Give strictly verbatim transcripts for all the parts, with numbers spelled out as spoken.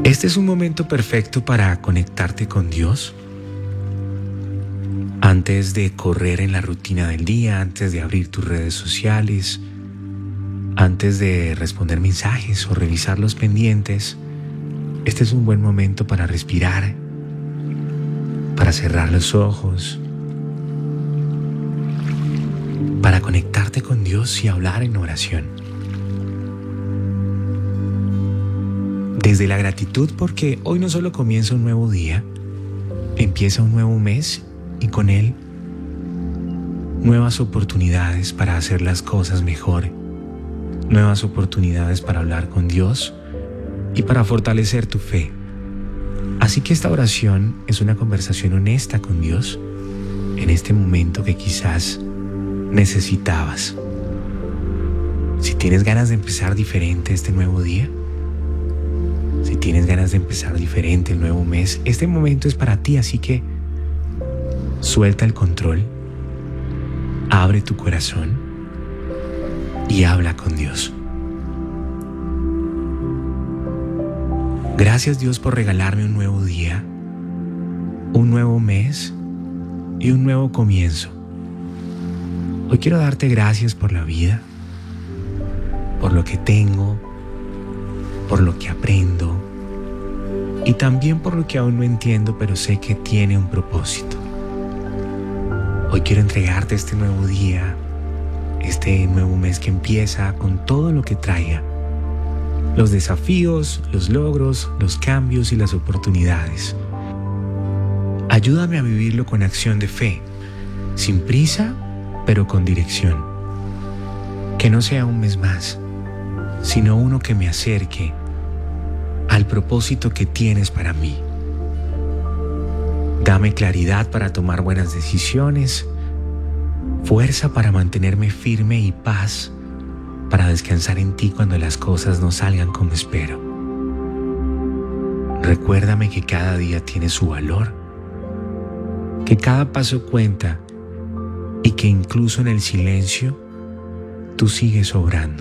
Este es un momento perfecto para conectarte con Dios. Antes de correr en la rutina del día, antes de abrir tus redes sociales, antes de responder mensajes o revisar los pendientes, este es un buen momento para respirar, para cerrar los ojos, para conectarte con Dios y hablar en oración. Desde la gratitud, porque hoy no solo comienza un nuevo día, empieza un nuevo mes y con él nuevas oportunidades para hacer las cosas mejor, nuevas oportunidades para hablar con Dios y para fortalecer tu fe. Así que esta oración es una conversación honesta con Dios en este momento que quizás necesitabas. Si tienes ganas de empezar diferente este nuevo día, si tienes ganas de empezar diferente el nuevo mes, este momento es para ti, así que suelta el control, abre tu corazón y habla con Dios. Gracias, Dios, por regalarme un nuevo día, un nuevo mes y un nuevo comienzo. Hoy quiero darte gracias por la vida, por lo que tengo, por lo que aprendo y también por lo que aún no entiendo, pero sé que tiene un propósito. Hoy quiero entregarte este nuevo día, este nuevo mes que empieza con todo lo que traiga, los desafíos, los logros, los cambios y las oportunidades. Ayúdame a vivirlo con acción de fe, sin prisa, pero con dirección. Que no sea un mes más, sino uno que me acerque al propósito que tienes para mí. Dame claridad para tomar buenas decisiones, fuerza para mantenerme firme y paz para descansar en ti cuando las cosas no salgan como espero. Recuérdame que cada día tiene su valor, que cada paso cuenta y que incluso en el silencio tú sigues obrando.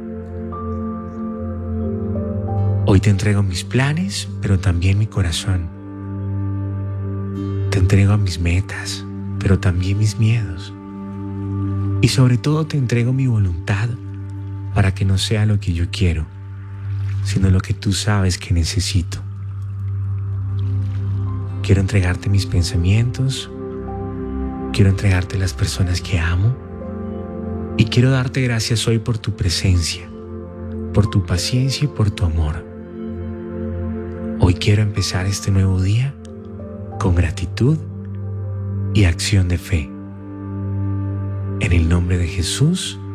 Hoy te entrego mis planes, pero también mi corazón. Te entrego mis metas, pero también mis miedos. Y sobre todo te entrego mi voluntad para que no sea lo que yo quiero, sino lo que tú sabes que necesito. Quiero entregarte mis pensamientos, quiero entregarte las personas que amo y quiero darte gracias hoy por tu presencia, por tu paciencia y por tu amor. Hoy quiero empezar este nuevo día con gratitud y acción de fe. En el nombre de Jesús,